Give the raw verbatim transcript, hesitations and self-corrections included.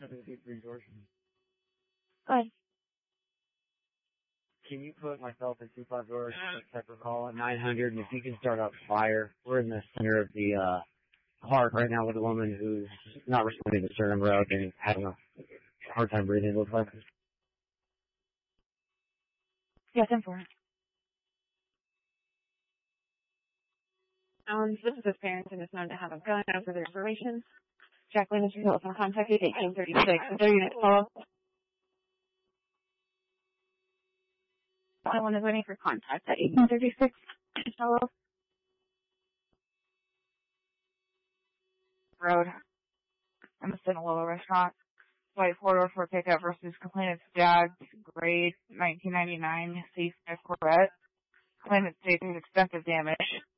Good. Can you put myself and two five doors separate call at nine hundred, and if you can start up fire? We're in the center of the uh, park right now with a woman who's not responding to Sternum Road and having a hard time breathing, it looks like. Yes, I'm for it. Um, this is his parents and is known to have a gun. As for their information, Jacqueline is results on contact at eighteen thirty-six with their unit call. Someone is waiting for contact at eighteen thirty-six. Hello. Road. I'm a Sinaloa restaurant. White four-door for pickup versus complainant's dad, grade nineteen ninety-nine, C five Corvette. Complainant states there's extensive damage.